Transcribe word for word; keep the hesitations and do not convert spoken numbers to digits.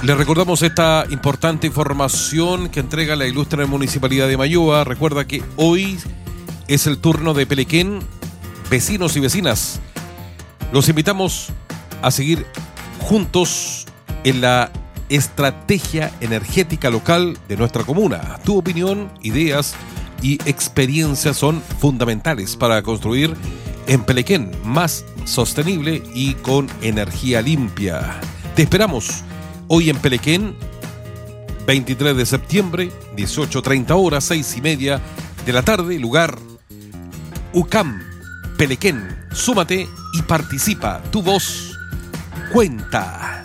Les recordamos esta importante información que entrega la ilustre Municipalidad de Mayoa. Recuerda que hoy es el turno de Pelequén. Vecinos y vecinas, los invitamos a seguir juntos en la estrategia energética local de nuestra comuna. Tu opinión, ideas y experiencias son fundamentales para construir en Pelequén más sostenible y con energía limpia. Te esperamos hoy en Pelequén, veintitrés de septiembre, dieciocho treinta horas, seis y media de la tarde, lugar U C A M Pelequén. Súmate y participa. Tu voz cuenta.